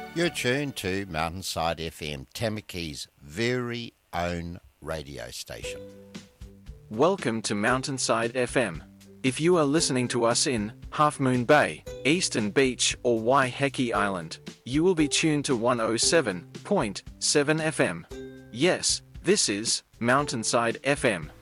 You're tuned to Mountainside FM, Tamaki's very own radio station. Welcome to Mountainside FM. If you are listening to us in Half Moon Bay, Eastern Beach, or Waiheke Island, you will be tuned to 107.7 FM. Yes, this is Mountainside FM.